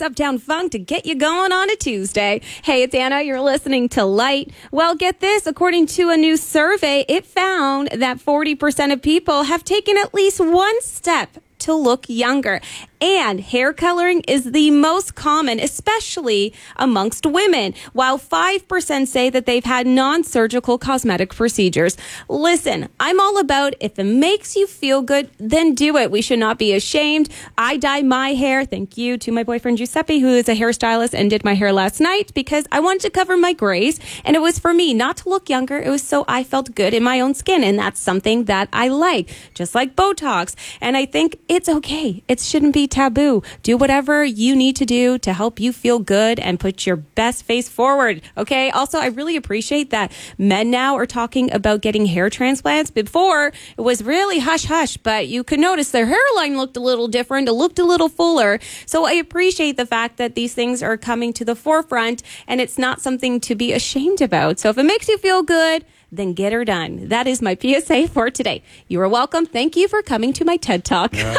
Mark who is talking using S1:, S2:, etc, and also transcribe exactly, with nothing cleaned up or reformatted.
S1: Uptown Funk to get you going on a Tuesday. Hey, it's Anna. You're listening to Light. Well, get this. According to a new survey, it found that forty percent of people have taken at least one step to look younger. And hair coloring is the most common, especially amongst women, while five percent say that they've had non-surgical cosmetic procedures. Listen, I'm all about if it makes you feel good, then do it. We should not be ashamed. I dye my hair. Thank you to my boyfriend Giuseppe, who is a hairstylist and did my hair last night because I wanted to cover my grays. And it was for me not to look younger. It was so I felt good in my own skin. And that's something that I like, just like Botox. And I think it's okay. It shouldn't be taboo. Do whatever you need to do to help you feel good and put your best face forward. Okay. Also, I really appreciate that men now are talking about getting hair transplants. Before, it was really hush hush, but you could notice their hairline looked a little different. It looked a little fuller. So I appreciate the fact that these things are coming to the forefront and it's not something to be ashamed about. So if it makes you feel good, then get her done. That is my P S A for today. You are welcome. Thank you for coming to my TED Talk.
S2: Yeah.